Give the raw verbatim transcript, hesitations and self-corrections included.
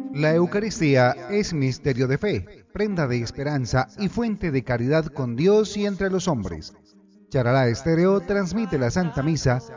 La Eucaristía es misterio de fe, prenda de esperanza y fuente de caridad con Dios y entre los hombres. Charalá Estéreo transmite la Santa Misa